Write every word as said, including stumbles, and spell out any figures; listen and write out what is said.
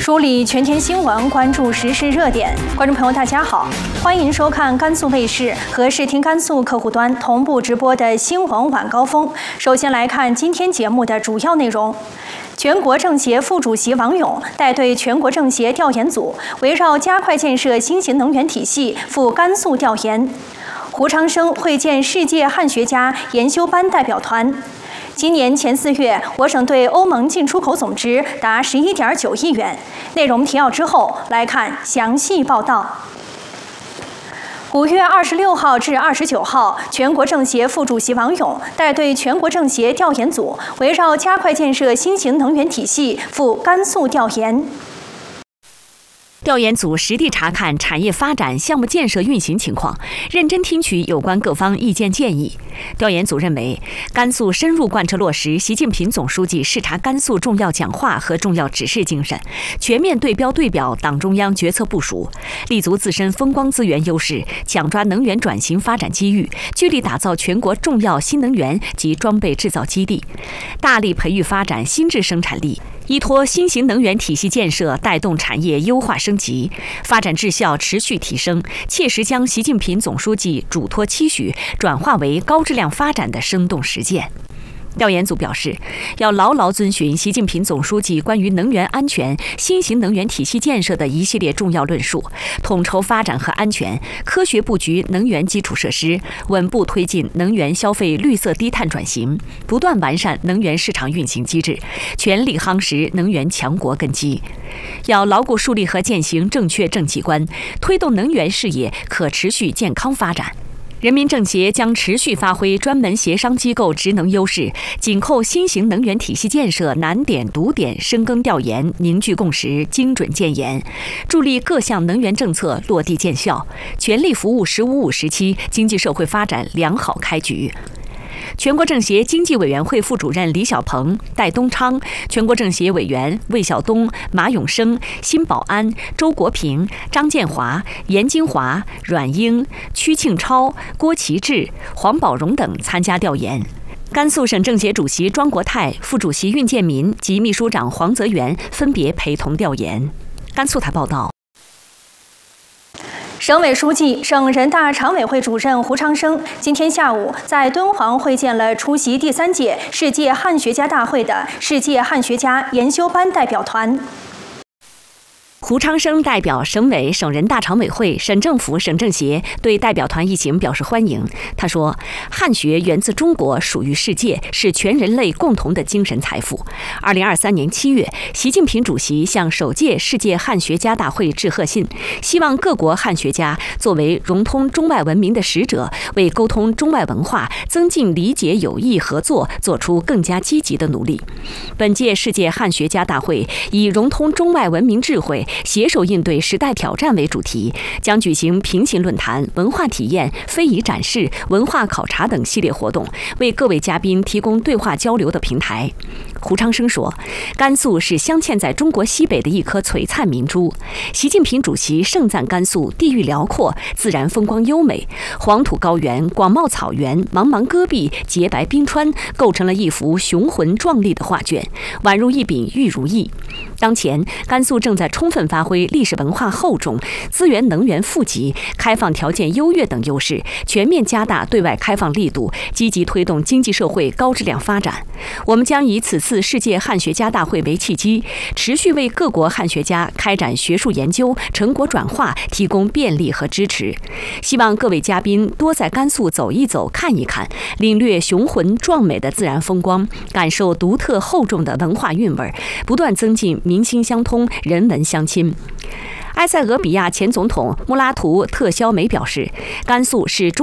梳理全天新闻，关注时事热点。观众朋友，大家好，欢迎收看甘肃卫视和视听甘肃客户端同步直播的新闻晚高峰。首先来看今天节目的主要内容。全国政协副主席王勇带队全国政协调研组，围绕加快建设新型能源体系赴甘肃调研。胡昌生会见世界汉学家研修班代表团。今年前四月，我省对欧盟进出口总值达十一点九亿元。内容提要之后，来看详细报道。五月二十六号至二十九号，全国政协副主席王勇带队全国政协调研组，围绕加快建设新型能源体系赴甘肃调研。 调研组实地查看产业发展、项目建设运行情况，认真听取有关各方意见建议。调研组认为，甘肃深入贯彻落实习近平总书记视察甘肃重要讲话和重要指示精神，全面对标对表党中央决策部署，立足自身风光资源优势，抢抓能源转型发展机遇，聚力打造全国重要新能源及装备制造基地，大力培育发展新质生产力。依托新型能源体系建设，带动产业优化升级，发展质效持续提升，切实将习近平总书记嘱托期许转化为高质量发展的生动实践。调研组表示，要牢牢遵循习近平总书记关于能源安全、新型能源体系建设的一系列重要论述，统筹发展和安全，科学布局能源基础设施，稳步推进能源消费绿色低碳转型，不断完善能源市场运行机制，全力夯实能源强国根基。要牢固树立和践行正确政绩观，推动能源事业可持续健康发展。人民政协将持续发挥专门协商机构职能优势，紧扣新型能源体系建设难点堵点，深耕调研，凝聚共识，精准建言，助力各项能源政策落地见效，全力服务“十五五”时期经济社会发展良好开局。全国政协经济委员会副主任李小鹏、戴东昌，全国政协委员魏晓东、马永生、辛保安、周国平、张建华、严金华、阮英、屈庆超、郭其志、黄宝荣等参加调研。甘肃省政协主席庄国泰、副主席运建民及秘书长黄泽元分别陪同调研。甘肃台报道。 省委书记、省人大常委会主任胡昌生今天下午在敦煌会见了出席第三届世界汉学家大会的世界汉学家研修班代表团。 胡昌生代表省委、省人大常委会、省政府、省政协对代表团一行表示欢迎。他说，汉学源自中国，属于世界，是全人类共同的精神财富。二零二三年七月，习近平主席向首届世界汉学家大会致贺信，希望各国汉学家作为融通中外文明的使者，为沟通中外文化、增进理解友谊合作做出更加积极的努力。本届世界汉学家大会以融通中外文明智慧，携手应对时代挑战为主题，将举行平行论坛、文化体验、非遗展示、文化考察等系列活动，为各位嘉宾提供对话交流的平台。胡昌生说，甘肃是镶嵌在中国西北的一颗璀璨明珠。习近平主席盛赞甘肃地域辽阔，自然风光优美，黄土高原、广袤草原、茫茫戈壁、洁白冰川，构成了一幅雄浑壮丽的画卷，宛如一柄玉如意。当前，甘肃正在充分发挥历史文化厚重、资源能源富集、开放条件优越等优势，全面加大对外开放力度，积极推动经济社会高质量发展。我们将以此次世界汉学家大会为契机，持续为各国汉学家开展学术研究、成果转化提供便利和支持。希望各位嘉宾多在甘肃走一走、看一看，领略雄浑壮美的自然风光，感受独特厚重的文化韵味，不断增进民心相通、人文相亲。埃塞俄比亚前总统穆拉图特肖梅表示，甘肃是中